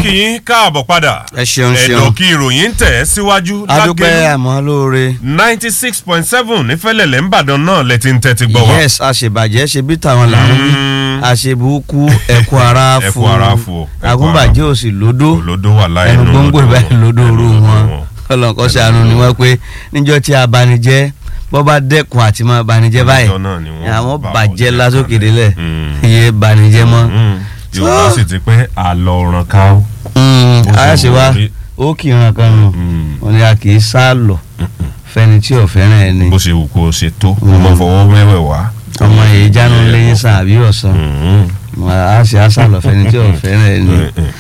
kí yín káàbọ̀ padà. ẹ ṣeun ẹ̀dọ̀ kí ìròyìn ń tẹ̀ síwájú. adúpẹ́ àmọ́ lóore. 96.7 nífẹ̀lẹ̀lẹ̀ ńbàdàn náà lẹ ti ń tẹ́tí gbọ́ wa. yes àṣebàjẹ́ ṣe bí tàwọn làwọn wí àṣebùkú ẹ̀kú ara fún agúnbàjẹ́ òsì lódó wà láì ẹnu gbóngbò báyìí lódó orú wọn ọlọ́nkọ́ ṣàánú ni wọ́n pé níjọ́ tí abanijẹ́ bọ́ bá dẹ́kun àti máa banijẹ́ báyìí àwọn bàjẹ́ lásòkè délẹ̀ iye banijẹ́ mọ́. yorùbá sì ti pé àlọ́ ọ̀ràn ká ó. àyàṣe wa ó kì í ràn kan nù wọn ni a kì í sá lọ fẹni tí ò fẹ́ràn ẹni. bó ṣe wù kó o ṣe tó ọmọ fọwọ́ mẹ́wẹ̀ wá. ọmọ yìí jánu lẹ́yìn sàn àbí ọ̀sán a ṣe á sá lọ fẹni tí ò fẹ́ràn ẹni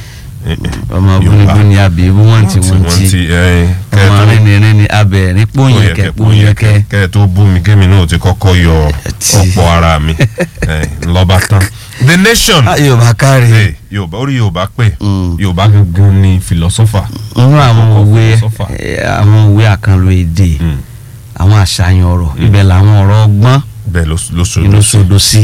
ọmọ búnibúni àbíbú wọn ti ọmọ rìnrìn abẹ́rìn pòyẹ̀kẹ́. kẹ́ ẹ tó bú mi kémi náà ti kọ́kọ́ yọ ọ̀pọ̀ ara mi lọ́ba tán. The Nation. Yorùbá kárí. Yorùbá orí Yorùbá pé Yorùbá gangan ni philosopher. nínú àwọn òwe àkànlò èdè àwọn àṣàyàn ọ̀rọ̀ ibẹ̀ làwọn ọ̀rọ̀ ọgbọ́n bẹ́ẹ̀ ló sodo sí.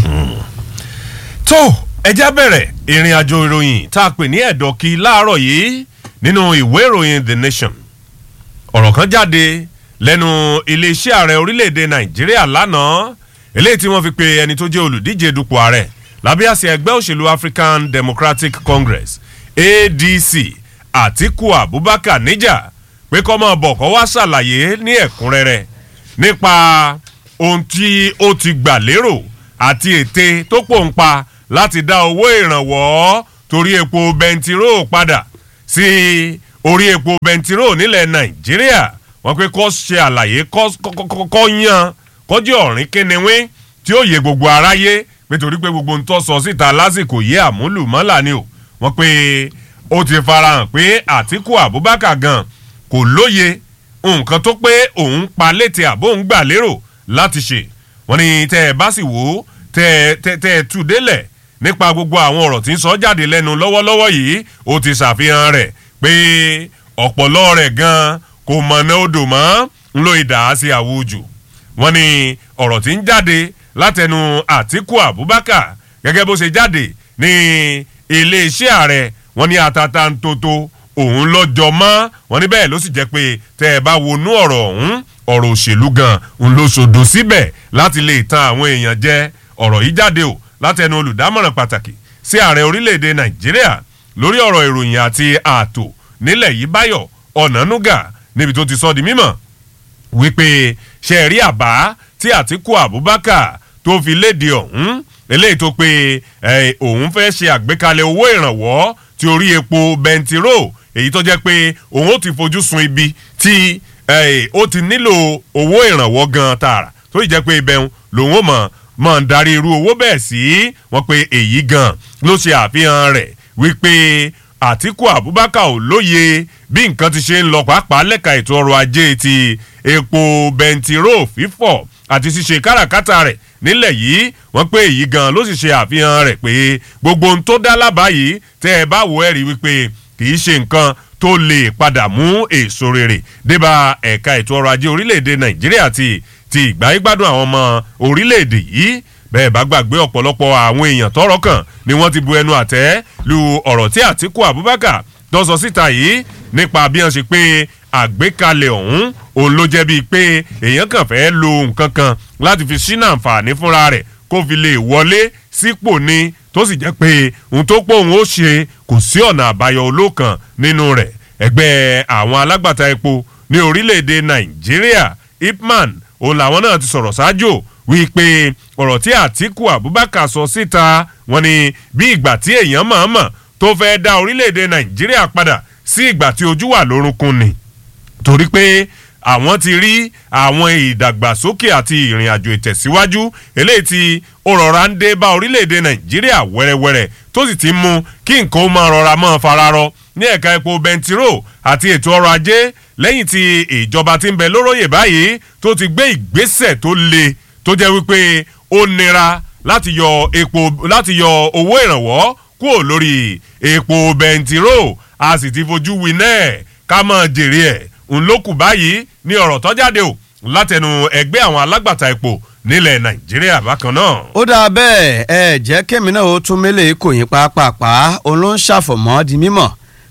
tó ẹjá bẹ̀rẹ̀ ìrìn àjò ìròyìn tá a pè ní ẹ̀dọ̀kí láàárọ̀ yìí nínú ìwé ìròyìn The Nation. ọ̀rọ̀ kan jáde lẹ́nu iléeṣẹ́ ààrẹ orílẹ̀-èdè Nàìjíríà lánàá eléyìí tí wọ́n fi pe ẹni tó jẹ́ olùdíje dupò ààrẹ lábẹ́ àsíá ẹgbẹ́ òṣèlú African Democratic Congress ADC Atiku Abubakar níjà pé kó máa bọ̀ kó wá ṣàlàyé ní ẹ̀kúnrẹ́rẹ́ nípa ohun tí ó ti gbà lérò àti ète tó pòǹpa láti dá owó ìrànwọ́ torí epo bẹntiró padà sí orí epo bẹntiró nílẹ̀ Nàìjíríà wọ́n pé kó ṣe àlàyé kó yan kọjú ọ̀rìn kínníwín tí ó yẹ gbogbo aráyé nítorí pé gbogbo ń tọ́ sọ síta lásìkò yé àmúlùmọ́là ni o wọ́n pé ó ti farahàn pé Àtíkù Abubakar gan kò lóye nǹkan tó pé òun pa létí àbó ń gbà lérò láti ṣe wọ́n ní tẹ́ ẹ bá sì wò ó tẹ́ ẹ tú délẹ̀ nípa gbogbo àwọn ọ̀rọ̀ tí ń sọ jáde lẹ́nu lọ́wọ́lọ́wọ́ yìí ó ti ṣàfihàn rẹ̀ pé ọ̀pọ̀lọ́ rẹ̀ gan kò mọ̀nà odò mọ́ ń lo ìdá sí àwùjù wọ́n ní ọ̀rọ̀ tí ń jáde látẹnu Àtíkù Abubakar gẹ́gẹ́ bó ṣe jáde ní iléeṣẹ́ ààrẹ wọ́n ní àtàtà ń tótó òun lọ́jọ́ mọ́ wọ́n ní bẹ́ẹ̀ ló sì jẹ́ pé tẹ́ ẹ bá wọnú ọ̀rọ̀ ọ̀hún ọ̀rọ̀ òṣèlú gan ń lọ sòdò síbẹ̀ láti lè tan àwọn èèyàn jẹ ọ̀rọ̀ yìí jáde o látẹnu olùdámọ̀ràn pàtàkì sí ààrẹ orílẹ̀-èdè Nàìjíríà lórí ọ̀rọ̀ ìròyìn àti ààtò nílẹ̀ yìí Báyọ̀ Ọ̀nànúgà níbi tó ti sọ di mímọ̀ wípé ṣe rí àbá tí Àtíkù Abubakar tó fi léde ọ̀hún eléyìí tó pé òun fẹ́ ṣe àgbékalẹ̀ owó ìrànwọ́ tí orí epo bẹntiró èyí tó jẹ́ pé òun ó ti fojú sun ibi tí ó ti nílò owó ìrànwọ́ gan tààrà tó yìí jẹ́ pé ibẹ̀ lòun ó mọ̀ ń darí irú owó bẹ́ẹ̀ sí wọ́n pé èyí gan ló ṣe àfihàn rẹ̀ wípé Àtíkù Abubakar ò lóye bí nǹkan ti ṣe ń lọ pàápàá lẹ́ka ètò ọrọ̀ ajé ti epo bẹntiró fífọ̀ àti ṣíṣe káràkátà rẹ̀ nílẹ̀ yìí wọ́n pé èyí gan ló sì ṣe àfihàn rẹ̀ pé gbogbo ohun tó dá lábàá yìí tẹ́ ẹ bá wò ẹ́ rí wípé kì í ṣe nǹkan tó lè padà mú èso rere débà ẹ̀ka ètò ọrọ̀ ajé orílẹ̀-èdè Nàìjíríà ti ìgbáyégbádùn àwọn ọmọ orílẹ̀-èdè yìí bẹ́ẹ̀ bá gbàgbé ọ̀pọ̀lọpọ̀ àwọn èèyàn tọ́rọ̀ kàn ni wọ́n ti bu ẹnu àtẹ́ lu ọ̀rọ̀ tí Àtíkù Abubakar tó sọ síta yìí nípa bí wọ́n ṣe pé àgbékalẹ̀ ọ̀hún òun ló jẹ́ bíi pé èèyàn kàn fẹ́ lo nǹkan kan láti fi ṣínà àǹfààní fúnra rẹ̀ kó fi lè wọlé sípò ni tó sì jẹ́ pé ohun tó pọ̀ òun ó ṣe kò sí ọ̀nà àbáyọ olókan nínú rẹ̀ ẹgbẹ́ àwọn alágbàtà epo ní orílẹ̀-èdè Nàìjíríà IPMAN òun làwọn náà ti sọ̀rọ̀ ṣáájú wípé ọ̀rọ̀ tí Àtíkù Abubakar sọ síta wọ́n ní bí ìgbà tí èèyàn mọ̀ọ́mọ̀ tó fẹ́ dá orílẹ̀-èdè Nàìjíríà padà sí ìgbà tí ojú wà lórúnkún ni torí pé àwọn ti rí àwọn ìdàgbàsókè àti ìrìn àjò ìtẹ̀síwájú eléyìí tí ó rọra ń dé bá orílẹ̀-èdè Nàìjíríà wẹ́rẹ́wẹ́rẹ́ tó sì ti mú kí nǹkan ó máa rọra mọ́ fararọ ní ẹ̀ka epo bẹntiró àti ètò ọrọ̀ ajé lẹ́yìn tí ìjọba ti ń bẹ lóróyè báyìí tó ti gbé ìgbésẹ̀ tó le tó jẹ́ wípé ó nira láti yọ owó ìrànwọ́ kúrò lórí epo bẹntiró a sì ti fojú winá ká máa jèrè ẹ̀ ń lókù báyìí ní ọ̀rọ̀ tó jáde o látẹnu ẹgbẹ́ àwọn alágbàtà epo nílẹ̀ Nàìjíríà bákan náà. ó dáa bẹ́ẹ̀ ẹ jẹ́ kémi náà ó tún mélèé kò yín pàápàá òun ló ń ṣàfọ̀mọ́ di mímọ̀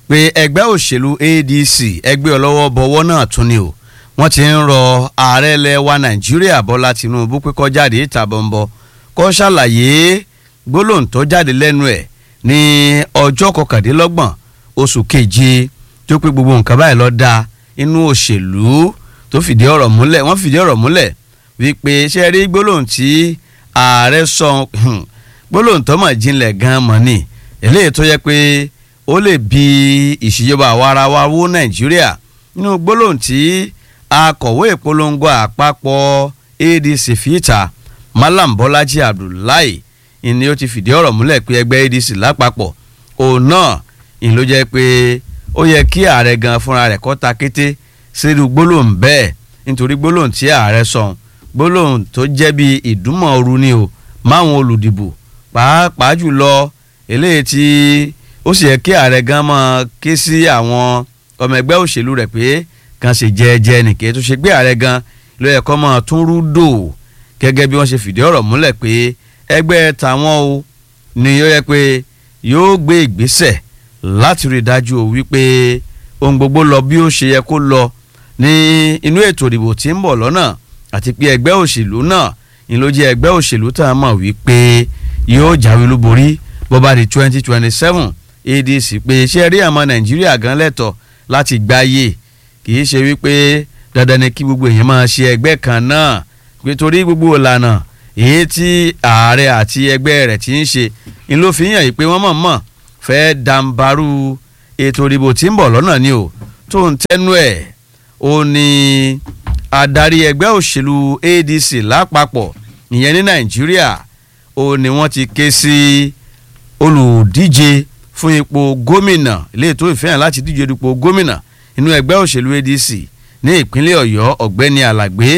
pé ẹgbẹ́ òṣèlú ADC ẹgbẹ́ ọlọ́wọ́ bọwọ́ náà tún ni o wọ́n ti ń rọ ààrẹ ilẹ̀ wa Nàìjíríà Bọ́lá Tinubu pé kó jáde ìta bọ̀m̀bọ̀ kó ṣàlàyé gbólóhùn tó jáde lẹ́nu ẹ̀ ní ọjọ́ 29 oṣù keje tó pé gbogbo nǹkan báyìí ló dá inú òṣèlú tó fìdí ọ̀rọ̀ múlẹ̀ wọ́n fìdí ọ̀rọ̀ múlẹ̀ wípé ṣe rí gbólóhùn tí ààrẹ sọ gbólóhùn tó mọ̀ jinlẹ̀ gan mọ̀ ni eléyìí tó yẹ pé ó lè bi ìṣèjọba àwarawa wó Nàìjíríà nínú gbólóhùn tí akọ̀wé ìpolongo àpapọ̀ ADC fìtà Malam Bọ́lájí Abdullahi ni ó ti fìdí ọ̀rọ̀ múlẹ̀ pé ẹgbẹ́ ADC lápapọ̀ òun náà ni ló jẹ́ pé ó yẹ kí ààrẹ gan fúnra rẹ̀ kó ta kété sínú gbólóhùn bẹ́ẹ̀ nítorí gbólóhùn tí ààrẹ sọ gbólóhùn tó jẹ́ bí ìdúnmọ̀ọ́rù ni o máwọn olùdìbò pàápàá jùlọ eléyìí tí ó sì yẹ kí ààrẹ gan máa ké sí àwọn ọmọ ẹgbẹ́ òṣèlú rẹ̀ pé kan ṣe jẹ́ẹ́jẹ́ nìkẹ́ tó ṣe gbé ààrẹ gan ló yẹ kó máa tún rúdò gẹ́gẹ́ bí wọ́n ṣe fìdí ọ̀rọ̀ múlẹ̀ pé ẹgbẹ́ tàwọn o ni ó yẹ pé yóò gbé ìgbésẹ̀ láti rí dájú o wípé ohun gbogbo lọ bí ó ṣe yẹ kó lọ ní inú ètò ìdìbò tí ń bọ̀ lọ́nà àti pé ẹgbẹ́ òṣèlú náà ni ló jẹ́ ẹgbẹ́ òṣèlú tá a mọ̀ wípé yóò jáwé olúborí bó bá di 2027 ADC pé ṣé rí àmọ́ Nàìjíríà gan lẹ́tọ̀ọ́ láti gbáyé kì í ṣe wípé dandan ni kí gbogbo èèyàn máa ṣe ẹgbẹ́ kan náà pé torí gbogbo ìlànà èyí tí ààrẹ àti ẹgbẹ́ rẹ̀ ti ń ṣe ni ló fi hàn yìí pé wọ́n mọ̀ fẹ́ dàǹbarú ètò ìdìbò tí ń bọ̀ lọ́nà ni o tó ń tẹ́nu ẹ̀ ó ní adarí ẹgbẹ́ òṣèlú ADC lápapọ̀ ìyẹn ní Nàìjíríà ó ní wọ́n ti ké sí olùdíje fún ipò gómìnà ilé ètò ìfẹ́hàn láti díje dupò gómìnà inú ẹgbẹ́ òṣèlú ADC ní ìpínlẹ̀ Ọ̀yọ́ ọ̀gbẹ́ni Alàgbé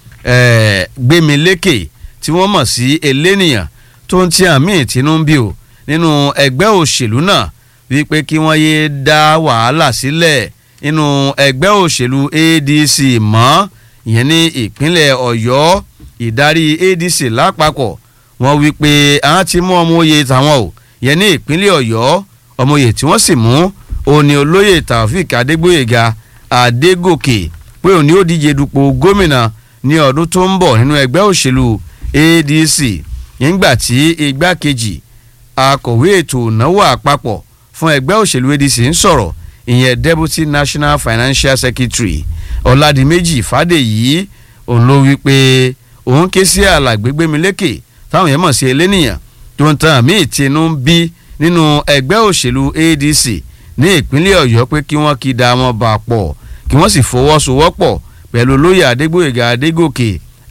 Gbémilékè tí wọ́n mọ̀ sí elénìyàn tó ń tí àmì Tinubu o nínú ẹgbẹ́ òṣèlú náà wípé kí wọ́n yéé dá wàhálà sílẹ̀ nínú ẹgbẹ́ òṣèlú ADC mọ́ ìyẹn ní ìpínlẹ̀ Ọ̀yọ́ ìdarí ADC lápapọ̀ wọ́n wípé àwọn ti mú ọmọ oyè tàwọn o ìyẹn ní ìpínlẹ̀ Ọ̀yọ́ ọmọ oyè tí wọ́n sì mú òní olóyè Taofik Adégbóyèga Adégòkè pé òní ó díje dupò gómìnà ní ọdún tó ń bọ̀ nínú ẹgbẹ́ òṣèlú ADC nígbà tí igbákejì akọ̀wé ètò ìnáwó àpapọ̀ fún ẹgbẹ́ òṣèlú ADC ń sọ̀rọ̀ ìyẹn Deputy National Financial Secretary Ọládìméjì Fádèyí òun ló wí pé òun ké sí Alàgbé Gbémilékè táwọn yẹn mọ̀ sí elénìyàn tó ń tan àmì ìtinú ń bí nínú ẹgbẹ́ òṣèlú ADC ní ìpínlẹ̀ Ọ̀yọ́ pé kí wọ́n kí da wọn bà pọ̀ kí wọ́n sì fọwọ́sowọ́pọ̀ pẹ̀lú olóyè Adégbóyèga Adégòkè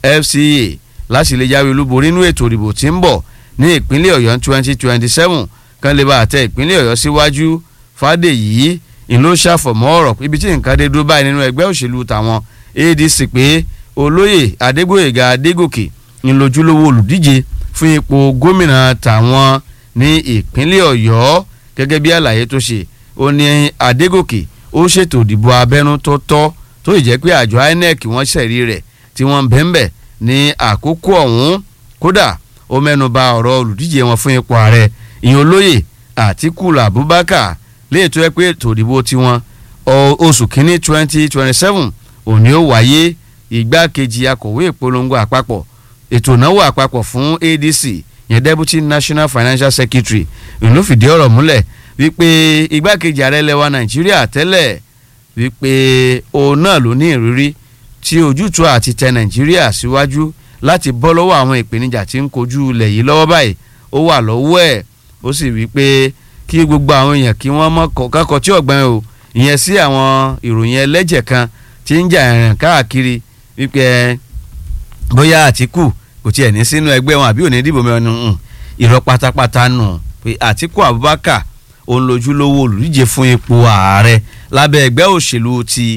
FCA láti lè jáwé olúborí nínú ètò ìdìbò tí ń bọ̀ ní ìpínlẹ̀ Ọ̀yọ́ 2027 kan lè bá àtẹ ìpínlẹ̀ Ọ̀yọ́ síwájú Fádèyí ìlú ṣàfọ̀mọ́ ọ̀rọ̀ ibi tí nǹkan dé dúró báyìí nínú ẹgbẹ́ òṣèlú tàwọn ADC pé olóyè Adégbóyèga Adégòkè ńlójúlówó olùdíje fún ipò gómìnà tàwọn ní ìpínlẹ̀ Ọ̀yọ́ gẹ́gẹ́ bí àlàyé tó ṣe ó ní Adégòkè ó ṣètò ìdìbò abẹ́nú tó tọ́ tó ì jẹ́ pé àjọ INEC wọ́n ṣẹ̀rí rẹ̀ tí wọ́n bẹ́ńbẹ̀ ní àkókò ọ̀hún kódà ó mẹ́nuba ọ̀rọ̀ olùdíje wọn fún ipò ààrẹ ìyẹn olóyè Àtíkù Abubakar léètò ẹ pé ètò ìdìbò tiwọn oṣù kínní 2027 òní ó wáyé igbákejì akọ̀wé ìpolongo àpapọ̀ ètò ìnáwó àpapọ̀ fún ADC yẹn Deputy National Financial Secretary ìlú fìdí ọ̀rọ̀ múlẹ̀ wípé igbákejì ààrẹ lẹwa Nàìjíríà tẹ́lẹ̀ wípé òun náà ló ní ìrírí tí ojútùú àti tẹ Nàìjíríà síwájú láti bọ́ lọ́wọ́ àwọn ìpèníjà tí ń kojú ilẹ̀ yìí lọ́wọ́ báyìí ó wà lọ́wọ́ ẹ̀ ó sì wípé kí gbogbo àwọn èèyàn kí wọ́n mọ̀ kọ́kọ́ tí ọ̀gbọ́n o ìyẹn sí àwọn ìròyìn ẹlẹ́jẹ̀ kan tí ń jà ìrìn káàkiri wípé bóyá Àtíkù kò tiẹ̀ ní sínú ẹgbẹ́ wọn àbí òní dìbò mẹ́rin irọ́ pátápátá nù pé Àtíkù Abubakar òun lójúlówó olùdíje fún ipò ààrẹ lábẹ́ ẹgbẹ́ òṣèlú ti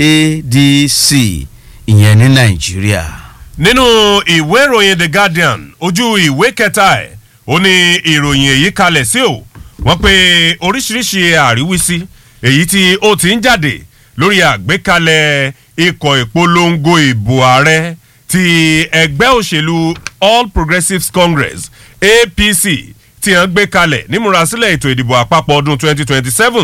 ADC ìyẹn ní Nàìjíríà. nínú ìwé ìròyìn The Guardian ojú ìwé kẹta ẹ̀ ó ní ìròyìn èyí kalẹ̀ sí o wọ́n pe oríṣiríṣi àríwísí èyí tí ó ti ń jáde lórí àgbékalẹ̀ ikọ̀ ìpolongo ìbò ààrẹ ti ẹgbẹ́ òṣèlú All Progressives Congress APC tí wọ́n gbé kalẹ̀ nímúrasílẹ̀ ètò ìdìbò àpapọ̀ ọdún 2027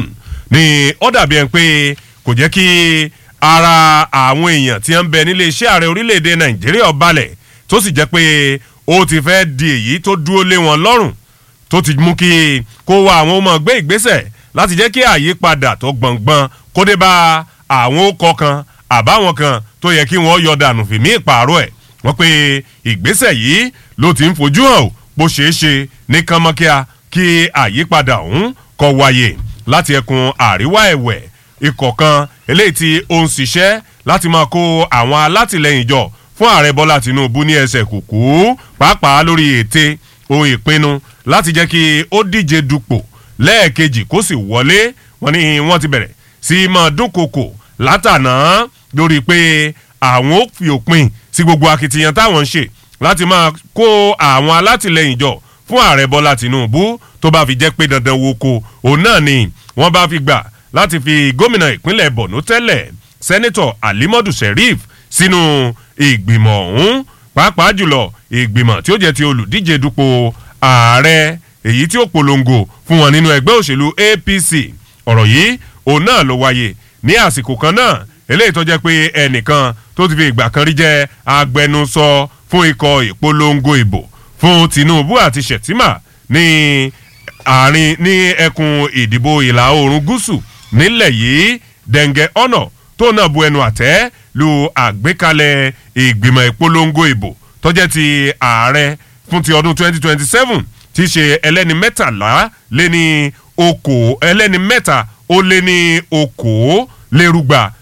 ni ó dàbí ẹni pé kò jẹ́ kí ara àwọn èèyàn tí ń bẹ nílé iṣẹ́ ààrẹ orílẹ̀-èdè nàìjíríà balẹ̀ tó sì jẹ́ pé ó ti fẹ́ di èyí tó dúró lé wọn lọ́rùn tó ti mú kí kó wa àwọn ọmọ gbé ìgbésẹ̀ láti jẹ́ kí àyípadà tó gbọ̀ngbọ̀n kó dé bá àwọn okọ̀ kan àbáwọn kan tó yẹ kí wọ́n yọ dànù fìmí ìpààrọ̀ ẹ̀ wọ́n pé ìgbésẹ̀ yìí ló ti ń fojú hàn bó ṣeé ṣe ní kánmọ́kíá kí àyípadà ọ̀hún kó wáyé láti ẹkùn àríwá ẹ̀wẹ̀ ikọ̀ kan eléyìí tí ó ń ṣiṣẹ́ láti máa kó àwọn alátìlẹyìn jọ fún ààrẹ bọ́lá tìǹbù ní ẹsẹ̀ kùkú pàápàá lórí ète ohun ìpinnu láti jẹ́ kí ó díje dupò lẹ́ẹ̀kejì kó sì wọlé wọn ni wọ́n ti bẹ̀rẹ̀ sí máa dúnkokò látàná lórí pé àwọn ó fi òpin sí gbogbo akitiyan táwọn ń ṣe láti máa kó àwọn alátìlẹyìn jọ fún ààrẹ bọ́lá tìǹbù tó bá fi jẹ́ pé dandan wo ko òun náà ni wọ́n bá fi gbà láti fi gómìnà ìpínlẹ̀ borno tẹ́lẹ̀ sẹ́nẹ́tọ̀ alimọ́dù sheriff sínú ìgbìmọ̀ ọ̀hún pàápàá jùlọ ìgbìmọ̀ tí ó jẹ́ ti olùdíje dupò ààrẹ èyí tí ó polongo fún wọn nínú ẹgbẹ́ òṣèlú apc ọ̀rọ̀ yìí òun náà ló wáyé ní àsìkò kan náà eléyìí tó jẹ́ pé ẹnìkan tó ti fi ìgbà kan rí jẹ́ agbẹnusọ fún ikọ̀ ìpolongo ìbò fún tinubu àti shettima ní àárín ní ẹkùn ìdìbò ìlà oòrùn gúúsù nílẹ̀ yìí dẹ̀ǹgẹ̀ ọ̀nà tó náà bu ẹnu àtẹ́ lu àgbékalẹ̀ ìgbìmọ̀ ìpolongo ìbò tó jẹ́ ti ààrẹ fún ti ọdún 2027 tí í ṣe ẹlẹ́ni mẹ́tàlá lé ní okòó ẹlẹ́ni mẹ́ta ó lé ní okòó lérúgba